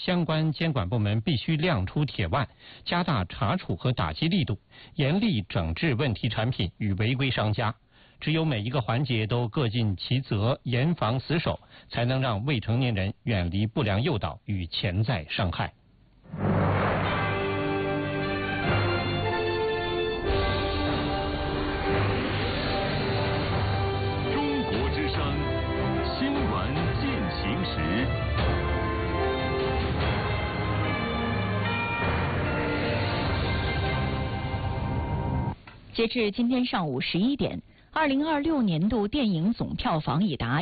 相关监管部门必须亮出铁腕，加大查处和打击力度，严厉整治问题产品与违规商家。只有每一个环节都各尽其责，严防死守，才能让未成年人远离不良诱导与潜在伤害。 中国之声新闻进行时。 截至今天上午11点，2026年度电影总票房已达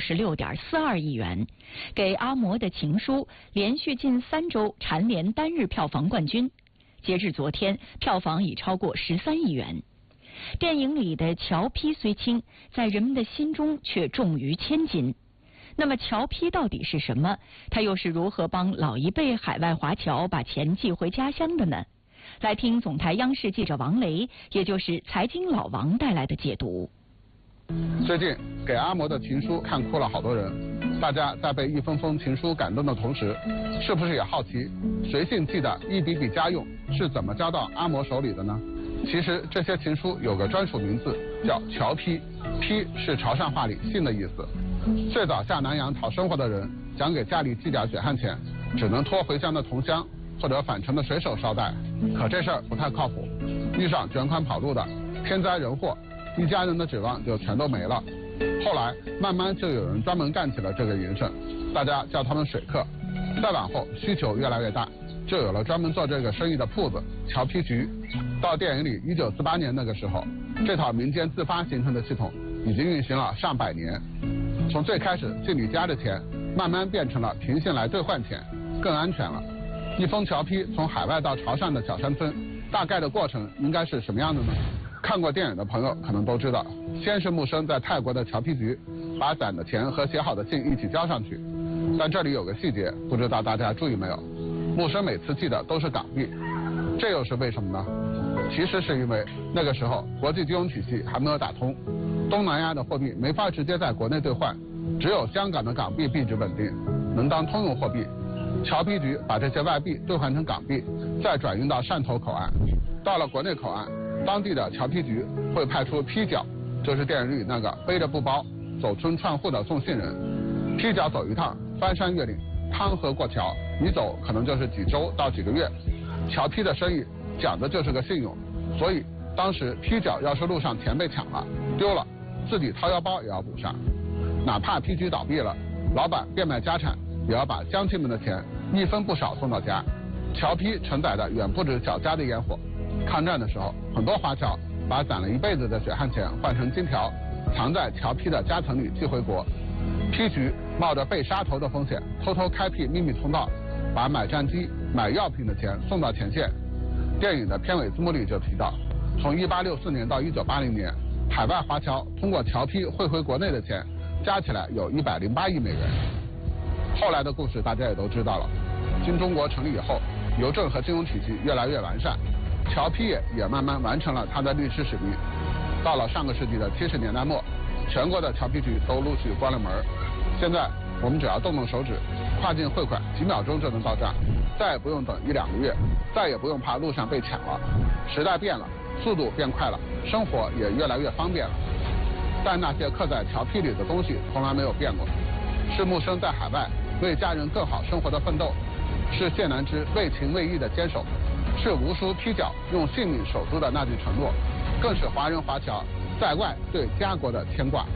156.42亿元，给阿嬷的情书连续近3周蝉联单日票房冠军。截至昨天，票房已超过13亿元。电影里的侨批虽轻，在人们的心中却重于千斤。那么侨批到底是什么？它又是如何帮老一辈海外华侨把钱寄回家乡的呢？来听总台央视记者王雷，也就是财经老王带来的解读。 最近给阿嬷的情书看哭了好多人，大家在被一封封情书感动的同时，是不是也好奇随信寄的一笔笔家用是怎么交到阿嬷手里的呢？其实这些情书有个专属名字，叫侨批，批是潮汕话里信的意思。最早下南洋讨生活的人，想给家里寄点血汗钱，只能托回乡的同乡或者返程的水手捎带，可这事儿不太靠谱，遇上卷款跑路的，天灾人祸，一家人的指望就全都没了。后来慢慢就有人专门干起了这个营生，大家叫他们水客。再往后需求越来越大，就有了专门做这个生意的铺子侨批局。到电影里1948年那个时候，这套民间自发形成的系统已经运行了上百年。从最开始寄你家的钱，慢慢变成了凭信来兑换钱，更安全了。一封侨批从海外到潮汕的小山村，大概的过程应该是什么样的呢？看过电影的朋友可能都知道，先是木生在泰国的侨批局把攒的钱和写好的信一起交上去，但这里有个细节，不知道大家注意没有？木生每次寄的都是港币，这又是为什么呢？其实是因为那个时候国际金融体系还没有打通，东南亚的货币没法直接在国内兑换，只有香港的港币币值稳定，能当通用货币。侨批局把这些外币兑换成港币，再转运到汕头口岸。到了国内口岸，当地的侨批局会派出批角，就是电影里那个背着布包走村串户的送信人。批角走一趟，翻山越岭，趟河过桥，一走可能就是几周到几个月。侨批的生意讲的就是个信用，所以当时批角要是路上钱被抢了、丢了，自己掏腰包也要补上。哪怕批局倒闭了，老板变卖家产，也要把乡亲们的钱一分不少送到家。侨批承载的远不止小家的烟火。抗战的时候，很多华侨把攒了一辈子的血汗钱换成金条，藏在侨批的夹层里寄回国。批局冒着被杀头的风险，偷偷开辟秘密通道，把买战机、买药品的钱送到前线。电影的片尾字幕里就提到，从1864年到1980年，海外华侨通过侨批汇回国内的钱，加起来有108亿美元。后来的故事大家也都知道了，新中国成立以后，邮政和金融体系越来越完善，侨批业也慢慢完成了它的历史使命。到了上个世纪的70年代末，全国的侨批局都陆续关了门。现在我们只要动动手指，跨境汇款几秒钟就能到账，再也不用等1-2个月，再也不用怕路上被抢了。时代变了，速度变快了，生活也越来越方便了。但那些刻在侨批里的东西从来没有变过，是木生在海外为家人更好生活的奋斗，是谢南之为情为义的坚守，是无数批角用性命守住的那句承诺，更是华人华侨在外对家国的牵挂。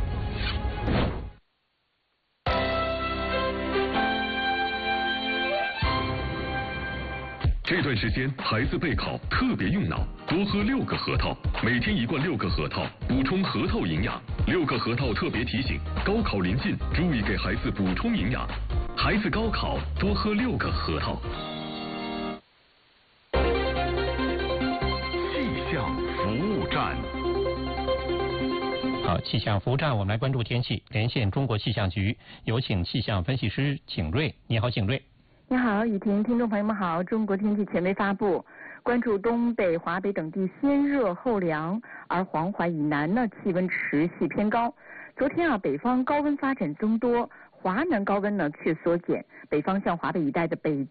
这段时间孩子备考特别用脑，多喝6个核桃，每天1罐6个核桃，补充核桃营养。6个核桃特别提醒：高考临近，注意给孩子补充营养。孩子高考多喝6个核桃。 气象服务站。 好，气象服务站，我们来关注天气，连线中国气象局，有请气象分析师景瑞。你好，景瑞。 你好，雨婷，听众朋友们好。中国天气权威发布，关注东北、华北等地先热后凉，而黄淮以南呢气温持续偏高。昨天北方高温发展增多，华南高温呢却缩减，北方向华北一带的北